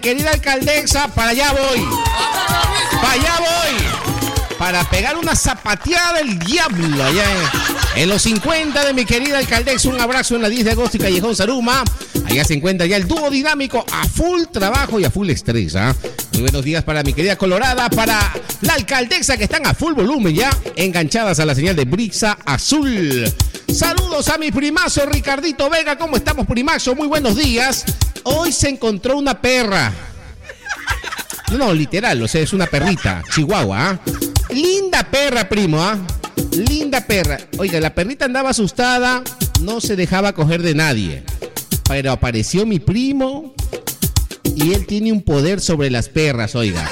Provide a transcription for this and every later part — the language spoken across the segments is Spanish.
Querida alcaldesa, para allá voy. Para allá voy. Para pegar una zapateada del diablo allá en los 50 de mi querida alcaldesa. Un abrazo en la 10 de agosto y Callejón Saruma. Allá se encuentra ya el dúo dinámico a full trabajo y a full estrés. Muy buenos días para mi querida Colorada, para la alcaldesa que están a full volumen ya, enganchadas a la señal de Brisa Azul. Saludos a mi primazo Ricardito Vega. ¿Cómo estamos, primazo? Muy buenos días. Hoy se encontró una perra. No, literal, o sea, es una perrita, chihuahua, Linda perra, primo, Linda perra. Oiga, la perrita andaba asustada, no se dejaba coger de nadie. Pero apareció mi primo y él tiene un poder sobre las perras, oiga.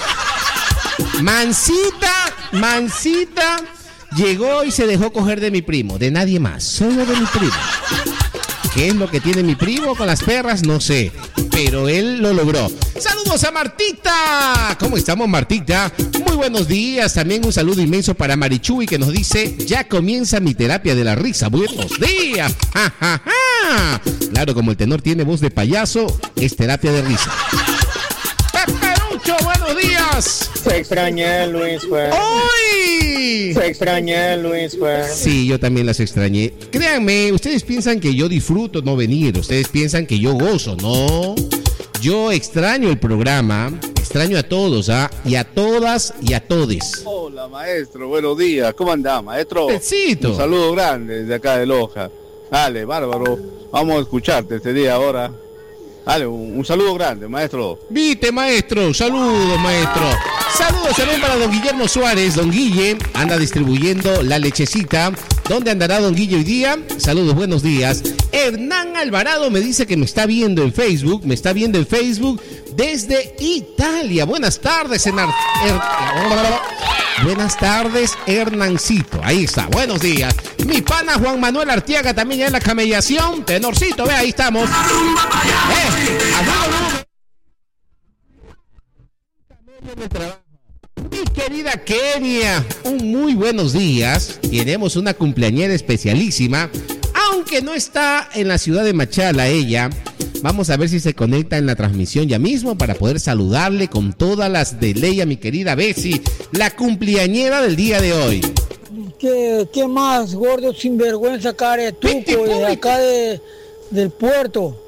Mansita, llegó y se dejó coger de mi primo, de nadie más, solo de mi primo. ¿Qué es lo que tiene mi primo con las perras? No sé, pero él lo logró. ¡Saludos a Martita! ¿Cómo estamos, Martita? Muy buenos días. También un saludo inmenso para Marichuy, que nos dice: ya comienza mi terapia de la risa. ¡Buenos días! ¡Ja, ja, ja! Claro, como el tenor tiene voz de payaso, es terapia de risa. ¡Peperucho, buenos días! Se extrañé, Luis, güey. ¡Uy! Se extrañé, Luis, güey. Sí, yo también las extrañé. Créanme, ustedes piensan que yo disfruto no venir. Ustedes piensan que yo gozo. No. Yo extraño el programa. Extraño a todos, y a todas y a todes. Hola, maestro. Buenos días. ¿Cómo andás, maestro? Besito. Un saludo grande desde acá de Loja. Dale, bárbaro. Vamos a escucharte este día ahora. Dale, un saludo grande, maestro. Vite, maestro. Saludos, maestro. Saludos también para don Guillermo Suárez. Don Guille anda distribuyendo la lechecita. ¿Dónde andará don Guille hoy día? Saludos, buenos días. Hernán Alvarado me dice que me está viendo en Facebook. Me está viendo en Facebook desde Italia. Buenas tardes, buenas tardes, Hernancito. Ahí está, buenos días. Mi pana Juan Manuel Artiaga también ya en la camellación. Tenorcito, ve, ahí estamos. Mi querida Kenia, un muy buenos días. Tenemos una cumpleañera especialísima. Aunque no está en la ciudad de Machala ella, vamos a ver si se conecta en la transmisión ya mismo para poder saludarle con todas las de ley a mi querida Bessie, la cumpleañera del día de hoy. ¿Qué más, gordo sinvergüenza, caretuco, de acá del puerto?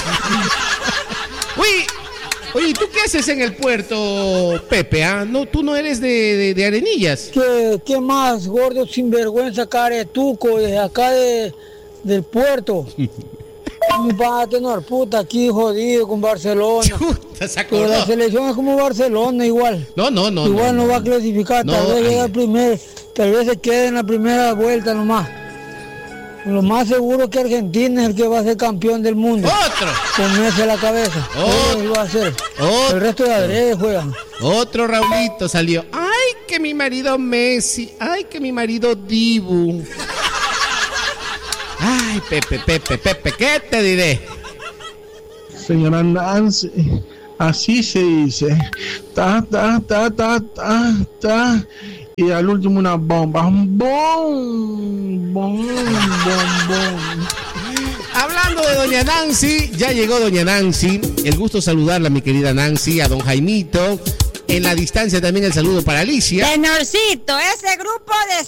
Oye, ¿tú qué haces en el puerto, Pepe? No, tú no eres de Arenillas. ¿Qué más, gordo sinvergüenza, caretuco, de acá del puerto? Mi padre tener puta aquí jodido con Barcelona. Chuta, se acordó. Pero la selección es como Barcelona igual. No. Igual no va a clasificar, tal vez llega primero, tal vez se quede en la primera vuelta nomás. Lo más seguro es que Argentina es el que va a ser campeón del mundo. ¡Otro! Ponerse la cabeza. Lo va a hacer. El resto de adrede juegan. Otro Raulito salió. ¡Ay, que mi marido Messi! ¡Ay, que mi marido Dibu! ¡Ay, Pepe! ¿Qué te diré? Señora Nancy, así se dice. Ta. Y al último una bomba. Bom. Hablando de doña Nancy, ya llegó doña Nancy. El gusto saludarla, mi querida Nancy, a don Jaimito. En la distancia también el saludo para Alicia. Tenorcito, ese grupo de